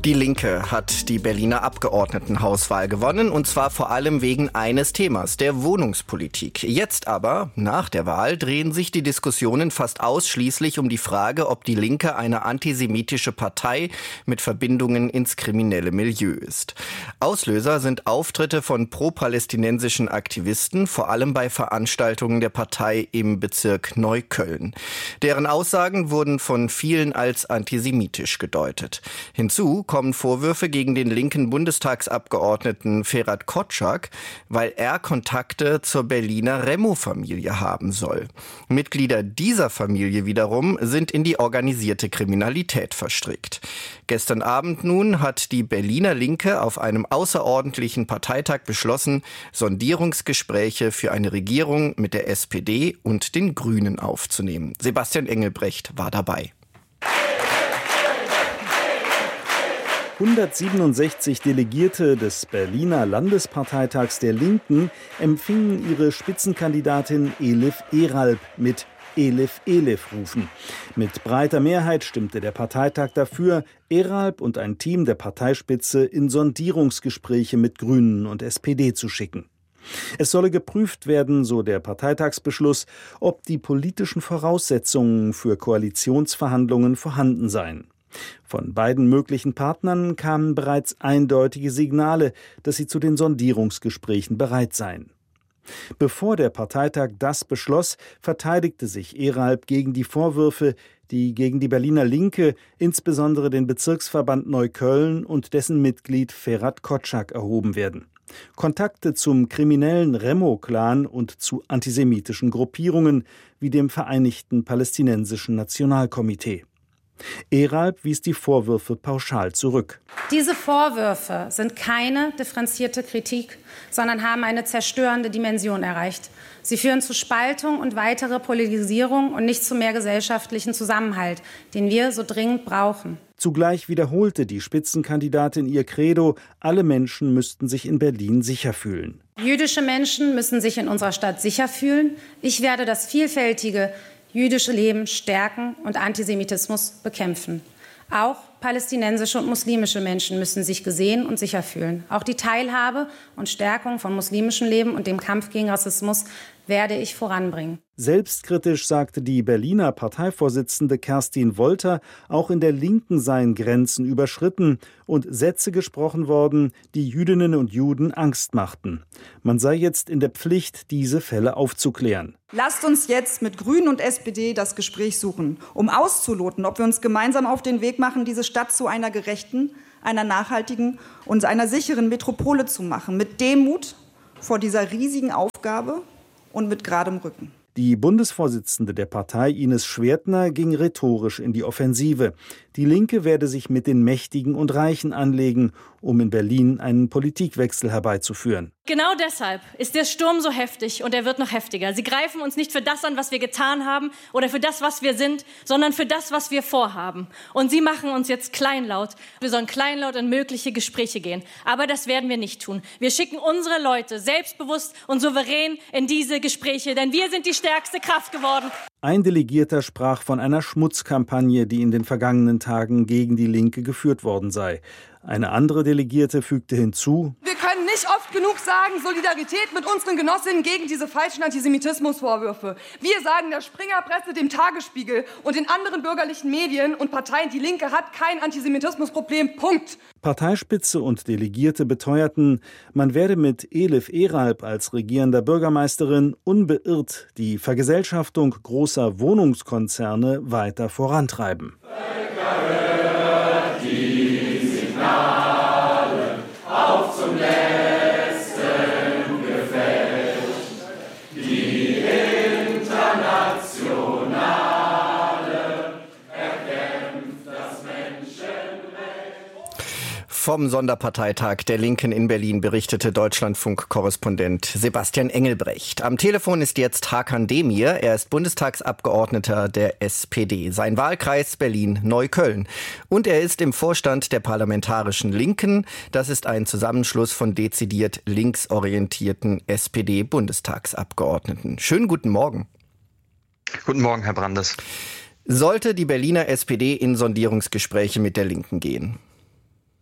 Die Linke hat die Berliner Abgeordnetenhauswahl gewonnen, und zwar vor allem wegen eines Themas, der Wohnungspolitik. Jetzt aber, nach der Wahl, drehen sich die Diskussionen fast ausschließlich um die Frage, ob die Linke eine antisemitische Partei mit Verbindungen ins kriminelle Milieu ist. Auslöser sind Auftritte von pro-palästinensischen Aktivisten, vor allem bei Veranstaltungen der Partei im Bezirk Neukölln. Deren Aussagen wurden von vielen als antisemitisch gedeutet. Hinzu kommen Vorwürfe gegen den linken Bundestagsabgeordneten Ferhat Kotschak, weil er Kontakte zur Berliner Remo-Familie haben soll. Mitglieder dieser Familie wiederum sind in die organisierte Kriminalität verstrickt. Gestern Abend nun hat die Berliner Linke auf einem außerordentlichen Parteitag beschlossen, Sondierungsgespräche für eine Regierung mit der SPD und den Grünen aufzunehmen. Sebastian Engelbrecht war dabei. 167 Delegierte des Berliner Landesparteitags der Linken empfingen ihre Spitzenkandidatin Elif Eralp mit Elif Elif rufen. Mit breiter Mehrheit stimmte der Parteitag dafür, Eralp und ein Team der Parteispitze in Sondierungsgespräche mit Grünen und SPD zu schicken. Es solle geprüft werden, so der Parteitagsbeschluss, ob die politischen Voraussetzungen für Koalitionsverhandlungen vorhanden seien. Von beiden möglichen Partnern kamen bereits eindeutige Signale, dass sie zu den Sondierungsgesprächen bereit seien. Bevor der Parteitag das beschloss, verteidigte sich Eralp gegen die Vorwürfe, die gegen die Berliner Linke, insbesondere den Bezirksverband Neukölln und dessen Mitglied Ferhat Kotschak erhoben werden. Kontakte zum kriminellen Remo-Clan und zu antisemitischen Gruppierungen wie dem Vereinigten Palästinensischen Nationalkomitee. Eralp wies die Vorwürfe pauschal zurück. Diese Vorwürfe sind keine differenzierte Kritik, sondern haben eine zerstörende Dimension erreicht. Sie führen zu Spaltung und weitere Polarisierung und nicht zu mehr gesellschaftlichen Zusammenhalt, den wir so dringend brauchen. Zugleich wiederholte die Spitzenkandidatin ihr Credo, alle Menschen müssten sich in Berlin sicher fühlen. Jüdische Menschen müssen sich in unserer Stadt sicher fühlen. Ich werde das vielfältige jüdische Leben stärken und Antisemitismus bekämpfen. Auch palästinensische und muslimische Menschen müssen sich gesehen und sicher fühlen. Auch die Teilhabe und Stärkung von muslimischem Leben und dem Kampf gegen Rassismus werde ich voranbringen. Selbstkritisch sagte die Berliner Parteivorsitzende Kerstin Wolter, auch in der Linken seien Grenzen überschritten und Sätze gesprochen worden, die Jüdinnen und Juden Angst machten. Man sei jetzt in der Pflicht, diese Fälle aufzuklären. Lasst uns jetzt mit Grünen und SPD das Gespräch suchen, um auszuloten, ob wir uns gemeinsam auf den Weg machen, diese Stadt zu einer gerechten, einer nachhaltigen und einer sicheren Metropole zu machen. Mit Demut vor dieser riesigen Aufgabe und mit geradem Rücken. Die Bundesvorsitzende der Partei, Ines Schwertner, ging rhetorisch in die Offensive. Die Linke werde sich mit den Mächtigen und Reichen anlegen, um in Berlin einen Politikwechsel herbeizuführen. Genau deshalb ist der Sturm so heftig und er wird noch heftiger. Sie greifen uns nicht für das an, was wir getan haben oder für das, was wir sind, sondern für das, was wir vorhaben. Und sie machen uns jetzt kleinlaut. Wir sollen kleinlaut in mögliche Gespräche gehen. Aber das werden wir nicht tun. Wir schicken unsere Leute selbstbewusst und souverän in diese Gespräche, denn wir sind die stärkste Kraft geworden. Ein Delegierter sprach von einer Schmutzkampagne, die in den vergangenen Tagen gegen die Linke geführt worden sei. Eine andere Delegierte fügte hinzu: Wir können nicht oft genug sagen, Solidarität mit unseren Genossinnen gegen diese falschen Antisemitismusvorwürfe. Wir sagen der Springerpresse, dem Tagesspiegel und den anderen bürgerlichen Medien und Parteien, die Linke hat kein Antisemitismusproblem, Punkt. Parteispitze und Delegierte beteuerten, man werde mit Elif Eralp als regierender Bürgermeisterin unbeirrt die Vergesellschaftung großer Wohnungskonzerne weiter vorantreiben. Auf zum letzten Gefecht, die Internationale erkämpft das Menschenrecht. Vom Sonderparteitag der Linken in Berlin berichtete Deutschlandfunk-Korrespondent Sebastian Engelbrecht. Am Telefon ist jetzt Hakan Demir. Er ist Bundestagsabgeordneter der SPD. Sein Wahlkreis Berlin-Neukölln. Und er ist im Vorstand der Parlamentarischen Linken. Das ist ein Zusammenschluss von dezidiert linksorientierten SPD-Bundestagsabgeordneten. Schönen guten Morgen. Guten Morgen, Herr Brandes. Sollte die Berliner SPD in Sondierungsgespräche mit der Linken gehen?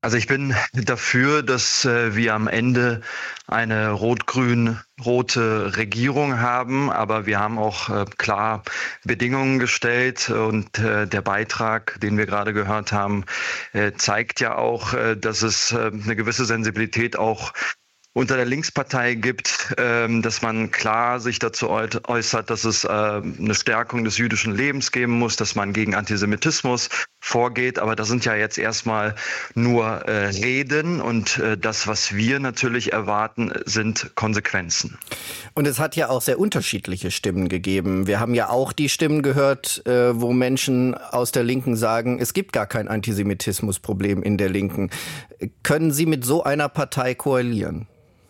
Also ich bin dafür, dass wir am Ende eine rot-grün-rote Regierung haben, aber wir haben auch klar Bedingungen gestellt und der Beitrag, den wir gerade gehört haben, zeigt ja auch, dass es eine gewisse Sensibilität auch unter der Linkspartei gibt, dass man klar sich dazu äußert, dass es eine Stärkung des jüdischen Lebens geben muss, dass man gegen Antisemitismus vorgeht. Aber das sind ja jetzt erstmal nur Reden und das, was wir natürlich erwarten, sind Konsequenzen. Und es hat ja auch sehr unterschiedliche Stimmen gegeben. Wir haben ja auch die Stimmen gehört, wo Menschen aus der Linken sagen, es gibt gar kein Antisemitismusproblem in der Linken. Können Sie mit so einer Partei koalieren?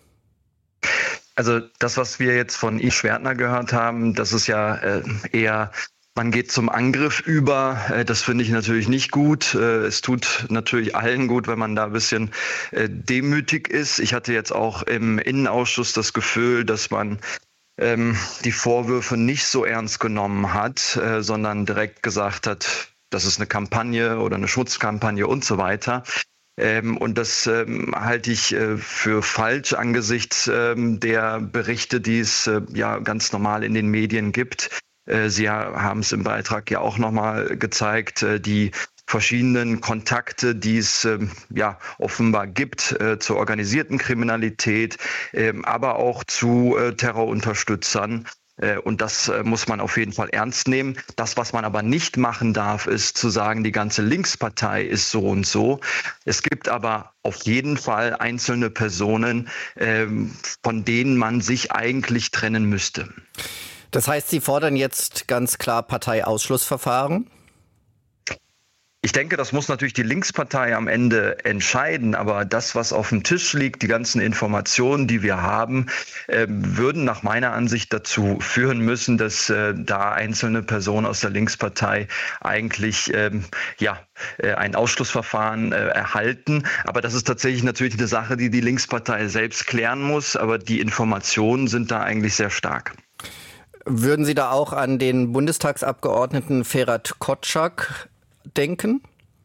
Also das, was wir jetzt von Yves Schwertner gehört haben, das ist ja eher, man geht zum Angriff über. Das finde ich natürlich nicht gut. Es tut natürlich allen gut, wenn man da ein bisschen demütig ist. Ich hatte jetzt auch im Innenausschuss das Gefühl, dass man die Vorwürfe nicht so ernst genommen hat, sondern direkt gesagt hat, das ist eine Kampagne oder eine Schutzkampagne und so weiter. Und das halte ich für falsch angesichts der Berichte, die es ja ganz normal in den Medien gibt. Sie haben es im Beitrag ja auch nochmal gezeigt, die verschiedenen Kontakte, die es ja offenbar gibt zur organisierten Kriminalität, aber auch zu Terrorunterstützern. Und das muss man auf jeden Fall ernst nehmen. Das, was man aber nicht machen darf, ist zu sagen, die ganze Linkspartei ist so und so. Es gibt aber auf jeden Fall einzelne Personen, von denen man sich eigentlich trennen müsste. Das heißt, Sie fordern jetzt ganz klar Parteiausschlussverfahren? Ich denke, das muss natürlich die Linkspartei am Ende entscheiden, aber das, was auf dem Tisch liegt, die ganzen Informationen, die wir haben, würden nach meiner Ansicht dazu führen müssen, dass da einzelne Personen aus der Linkspartei eigentlich ein Ausschlussverfahren erhalten. Aber das ist tatsächlich natürlich eine Sache, die die Linkspartei selbst klären muss, aber die Informationen sind da eigentlich sehr stark. Würden Sie da auch an den Bundestagsabgeordneten Ferhat Kotschak denken?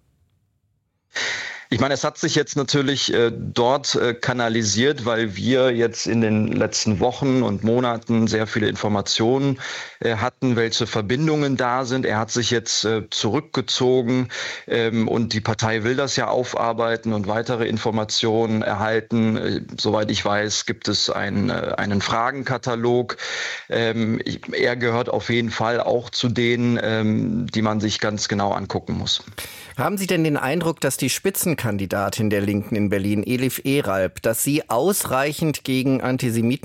Ich meine, es hat sich jetzt natürlich dort kanalisiert, weil wir jetzt in den letzten Wochen und Monaten sehr viele Informationen hatten, welche Verbindungen da sind. Er hat sich jetzt zurückgezogen und die Partei will das ja aufarbeiten und weitere Informationen erhalten. Soweit ich weiß, gibt es einen Fragenkatalog. Er gehört auf jeden Fall auch zu denen, die man sich ganz genau angucken muss. Haben Sie denn den Eindruck, dass die Spitzenkandidatin der Linken in Berlin, Elif Eralp, dass sie ausreichend gegen Antisemiten